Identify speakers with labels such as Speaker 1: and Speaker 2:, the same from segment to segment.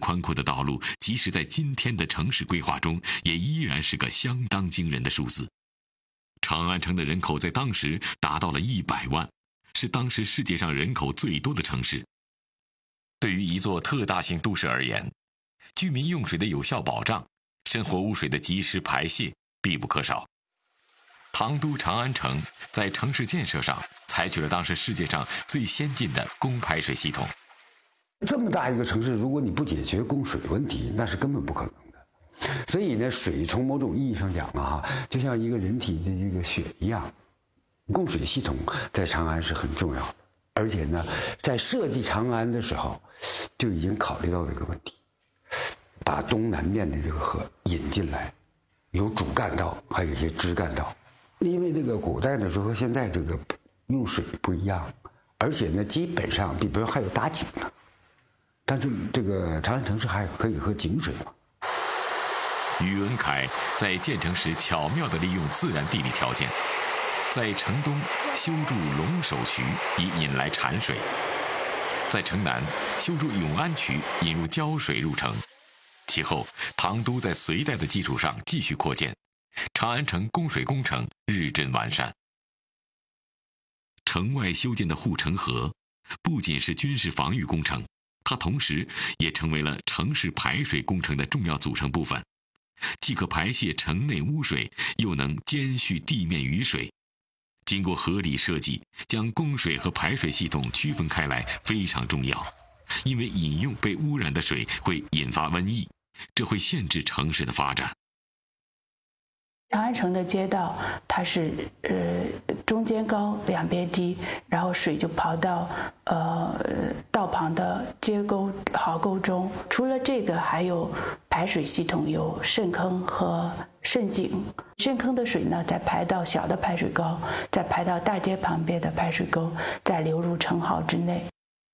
Speaker 1: 宽阔的道路，即使在今天的城市规划中，也依然是个相当惊人的数字。长安城的人口在当时达到了100万，是当时世界上人口最多的城市。对于一座特大型都市而言，居民用水的有效保障，生活污水的及时排泄必不可少。唐都长安城在城市建设上采取了当时世界上最先进的供排水系统。
Speaker 2: 这么大一个城市，如果你不解决供水问题，那是根本不可能的。所以呢，水从某种意义上讲啊，就像一个人体的这个血一样，供水系统在长安是很重要的。而且呢，在设计长安的时候，就已经考虑到这个问题，把东南面的这个河引进来，有主干道，还有一些支干道。因为这个古代的时候和现在这个用水不一样，而且呢，基本上，比如说还有打井呢，但是这个长安城市还可以喝井水嘛。
Speaker 1: 宇文恺在建成时巧妙地利用自然地理条件，在城东修筑龙首渠以引来产水，在城南修筑永安渠引入胶水入城。其后，唐都在隋代的基础上继续扩建，长安城供水工程日臻完善。城外修建的护城河不仅是军事防御工程，它同时也成为了城市排水工程的重要组成部分，既可排泄城内污水，又能兼蓄地面雨水。经过合理设计，将供水和排水系统区分开来非常重要，因为饮用被污染的水会引发瘟疫，这会限制城市的发展。
Speaker 3: 长安城的街道，它是中间高两边低，然后水就跑到道旁的街沟壕沟中。除了这个，还有排水系统，有渗坑和渗井。渗坑的水呢，再排到小的排水沟，再排到大街旁边的排水沟，再流入城壕之内。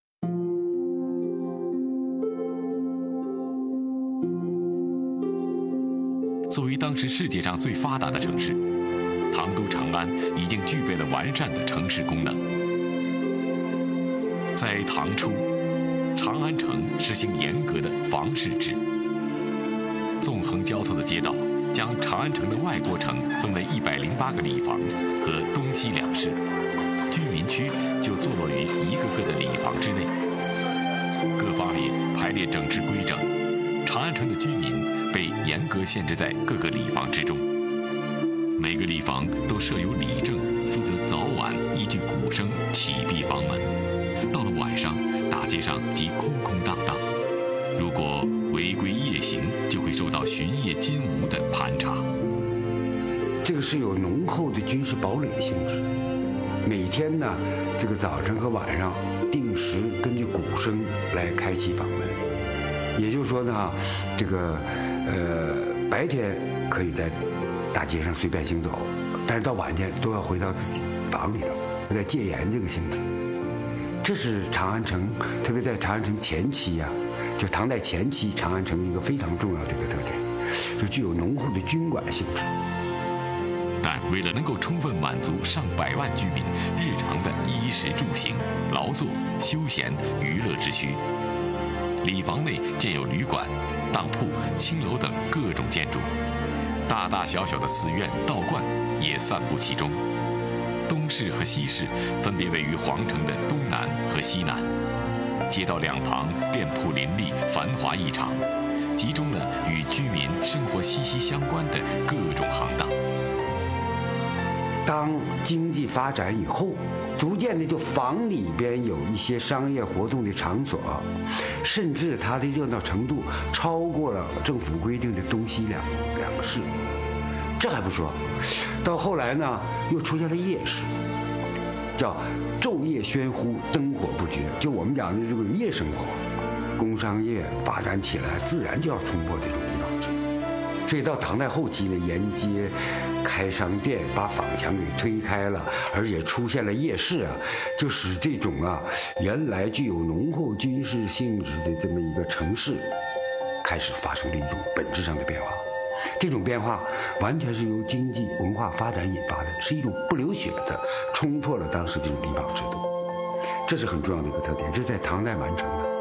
Speaker 1: 作为当时世界上最发达的城市，唐都长安已经具备了完善的城市功能。在唐初，长安城实行严格的房市制，纵横交错的街道将长安城的外郭城分为108个里房和东西两室，居民区就坐落于一个个的里房之内，各房里排列整治规整。长安城的居民被严格限制在各个里房之中，每个里房都设有里正，负责早晚依据鼓声启闭房门。到了晚上，大街上即空空荡荡，如果违规夜行，就会受到巡夜金吾的盘查。
Speaker 2: 这个是有浓厚的军事堡垒的性质。每天呢，这个早晨和晚上定时根据鼓声来开启房门。也就是说呢，这个白天可以在大街上随便行走，但是到晚间都要回到自己房里头，有点戒严这个性质。这是长安城，特别在长安城前期啊，就唐代前期长安城一个非常重要的一个特点，就具有浓厚的军管性质。
Speaker 1: 但为了能够充分满足上百万居民日常的衣食住行、劳作、休闲、娱乐之需，里房内建有旅馆、当铺、青楼等各种建筑，大大小小的寺院、道观也散布其中。东市和西市分别位于皇城的东南和西南，街道两旁店铺林立，繁华异常，集中了与居民生活息息相关的各种行当。
Speaker 2: 当经济发展以后，逐渐的就房里边有一些商业活动的场所，甚至它的热闹程度超过了政府规定的东西两个市。这还不说，到后来呢，又出现了夜市，叫昼夜喧呼，灯火不绝。就我们讲的这个夜生活，工商业发展起来，自然就要冲破这种地方制度。所以到唐代后期呢，沿街开商店，把坊墙给推开了，而且出现了夜市啊，就使这种原来具有浓厚军事性质的这么一个城市，开始发生了一种本质上的变化。这种变化完全是由经济文化发展引发的，是一种不流血的冲破了当时这种地方制度，这是很重要的一个特点，这是在唐代完成的。